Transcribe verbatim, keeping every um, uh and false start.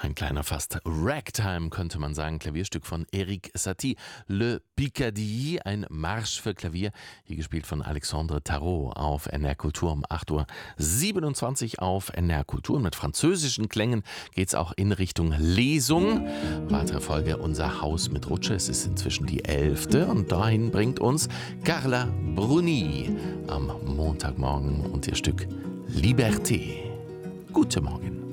Ein kleiner fast Ragtime, könnte man sagen, Klavierstück von Erik Satie. Le Picardie, ein Marsch für Klavier, hier gespielt von Alexandre Tarot auf N R Kultur um acht Uhr siebenundzwanzig auf N R Kultur. Und mit französischen Klängen geht es auch in Richtung Lesung. Weitere Folge Unser Haus mit Rutsche. Es ist inzwischen die elfte und dahin bringt uns Carla Bruni am Montagmorgen und ihr Stück Liberté. Guten Morgen.